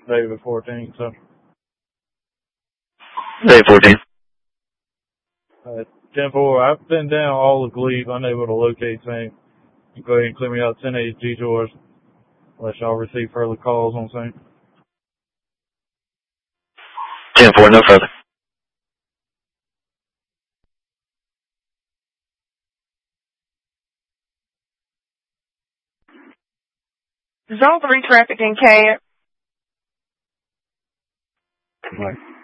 David 14, so. David 14. 10-4, I've been down all the Glebe, unable to locate same. You go ahead and clear me out 10-8 G-George, unless y'all receive further calls on same. 10-4, no further. Zone 3 traffic in K. Right.